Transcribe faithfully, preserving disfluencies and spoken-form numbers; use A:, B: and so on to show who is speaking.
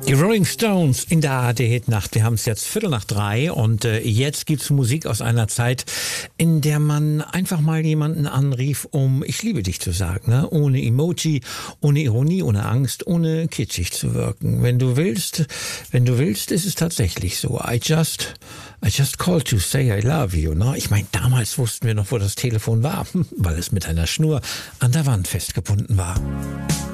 A: Die Rolling Stones in der A R D-Hitnacht. Wir haben es jetzt Viertel nach drei und äh, jetzt gibt's Musik aus einer Zeit, in der man einfach mal jemanden anrief, um ich liebe dich zu sagen, ne? Ohne Emoji, ohne Ironie, ohne Angst, ohne kitschig zu wirken. Wenn du willst, wenn du willst, ist es tatsächlich so. I just, I just called to say I love you. Ne? Ich meine, damals wussten wir noch, wo das Telefon war, weil es mit einer Schnur an der Wand festgebunden war.